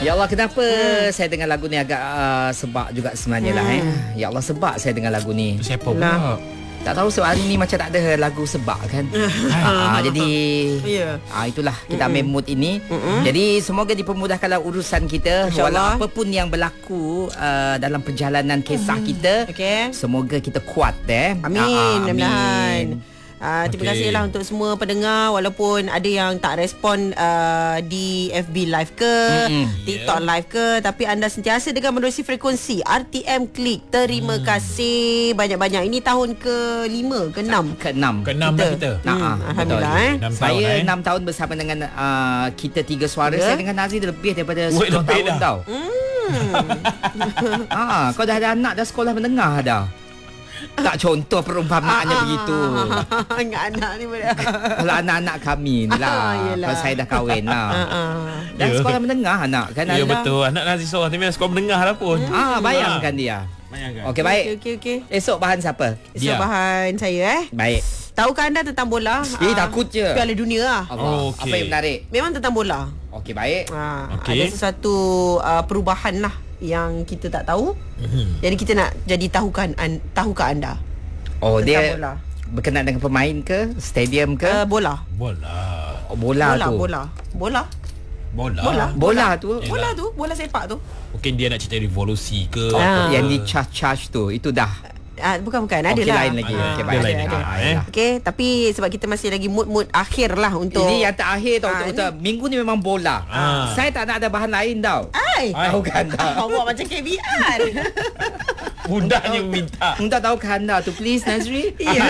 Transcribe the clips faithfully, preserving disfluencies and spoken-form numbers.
Ya Allah, kenapa hmm. saya dengar lagu ni agak uh, sebab juga sebenarnya hmm. lah eh. Ya Allah, sebab saya dengar lagu ni. Siapa pula? Tak tahu sebab hari ni macam tak ada lagu sebab kan. uh, jadi yeah. uh, itulah kita ambil mood ini. Mm-mm. Jadi semoga dipermudahkanlah urusan kita. Walau apa pun yang berlaku uh, dalam perjalanan kisah mm. kita. Okay. Semoga kita kuat eh. Amin. Uh, amin. Uh, terima okay. kasihlah untuk semua pendengar, walaupun ada yang tak respon uh, di F B live ke, mm-hmm. TikTok yeah. live ke, tapi anda sentiasa dengan menerusi frekuensi R T M Klik. Terima mm. kasih banyak-banyak. Ini tahun ke lima, ke enam? Ke enam. Ke enam dah kita. Nah, hmm, Alhamdulillah eh. Saya enam tahun bersama dengan uh, kita tiga suara. Yeah. Saya dengan Nazri lebih daripada sepuluh tahun dah. tau. Hmm. ha, kau dah ada anak dah sekolah menengah dah. Tak contoh perumpamaannya begitu. Anak-anak ni boleh. Kalau anak-anak kami ni lah. Kalau saya dah kahwin lah. Dan yeah. sekolah menengah anak kan. Ya yeah, betul. Anak Nazri seorang ni memang sekolah menengah lah pun. Hmm. Ah, bayangkan dia. Bayangkan. Okey, baik. Okey, okey, okey. Esok bahan siapa? Esok dia. Bahan saya eh. Baik. Tahukah anda tentang bola? Eh, uh, takut je. Piala Dunia lah. Oh, okay. Apa yang menarik? Memang tentang bola. Okey, baik. Uh, okay. Ada sesuatu uh, perubahan lah yang kita tak tahu. Mm-hmm. Jadi kita nak jadi tahukan an, tahukah anda? Oh, dia bola. Berkenaan dengan pemain ke? Stadium ke? Uh, bola. Bola. Oh, bola, bola tu. Bola. Bola. Bola. Bola. Bola tu. Yalah. Bola tu, bola sepak tu. Mungkin dia nak cerita revolusi ke? Oh, ah. Yang di charge-charge tu. Itu dah. Ah, bukan bukan ada okay, lah. Lain lagi. Ah, okey, baik. Lain ada. lagi. Eh. Okey, tapi sebab kita masih lagi mood-mood akhir lah untuk ini yang terakhir tau. Ah, untuk, untuk minggu ni memang bola. Ah. Saya tak nak ada bahan lain tau. Ai. Tahu kan dah. Awak macam K B R. Mudahnya minta. Minta tahu kan dah tu please Nazri. Ya.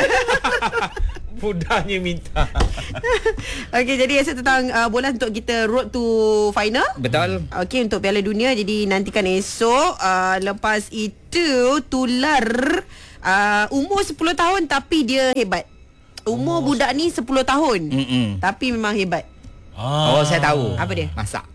Mudahnya minta. Okey, jadi esok tentang uh, bola untuk kita road to final. Betul. Okey, untuk Piala Dunia. Jadi nantikan esok. Uh, lepas itu tular uh, umur sepuluh tahun tapi dia hebat. Umur umur budak ni sepuluh tahun. Mm-mm. Tapi memang hebat. Ah. Oh, saya tahu. Apa dia? Masak.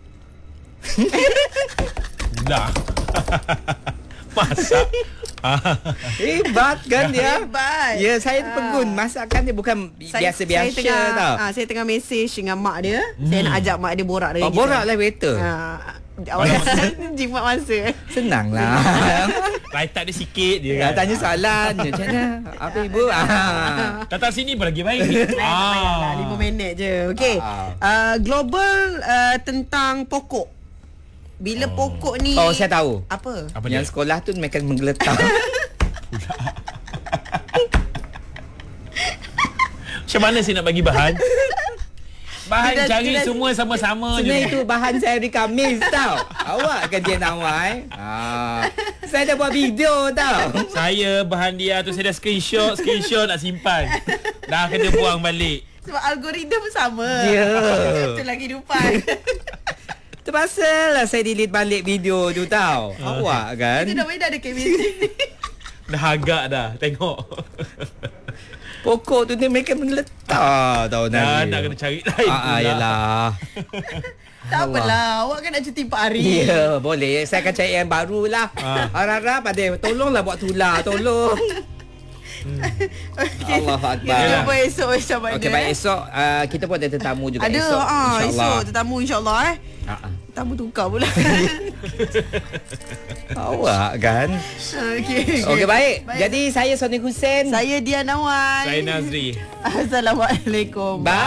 Dah. Masak. Hebat kan dia? Hebat. Ya, saya pegun. Masakan dia bukan biasa-biasa saya tengah, tau. Ah, saya tengah mesej dengan mak dia. Hmm. Saya nak ajak mak dia borak dengan oh, kita. Borak lah waiter. Ah, awak jimat masa. Senang lah. Light up dia sikit dia kan. Tanya soalan. Macam mana? Apa ibu? Ah. Datang sini pun lagi baik. ah. lima minit je. Okey. Ah. Uh, global uh, tentang pokok. Bila oh. pokok ni Oh, saya tahu. Apa? Apa yang dia? Sekolah tu mereka menggeletar. Macam mana saya nak bagi bahan? Bahan dia cari dia semua sama-sama je. Sebenarnya itu bahan saya hari Khamis tau. Awak kan dia nawai. Ah. Saya dah buat video tau. Saya bahan dia tu saya dah screenshot, screenshot nak simpan. Dah kena buang balik. Sebab algoritma sama. Ya. Itulah kehidupan. Terpaksa lah saya delete balik video tu tau. Uh, Awak kan. Itu dah dah ada chemistry. Dah agak dah. Tengok. Pokok tu ni mereka menggeletar tau. Dah nak kena cari lain. Ah, ah, yelah. Tak apalah. Awak kan nak cuti empat hari. Ya, yeah, boleh. Saya akan cari yang baru lah. Ah. Harap-harap ada. Tolonglah buat tular. Tolong. Hmm. Okay. Allahu Akbar. Kita jumpa esok macam mana. Okey, baik. Esok uh, kita pun ada tetamu juga. Ada, esok. Ah, InsyaAllah. esok tetamu insyaAllah eh. Uh-uh. Tetamu tukar pula. Awak kan. Okey. Okey, baik. baik. Jadi saya Soni Hussein. Saya Dian Awan. Saya Nazri. Assalamualaikum. Bye.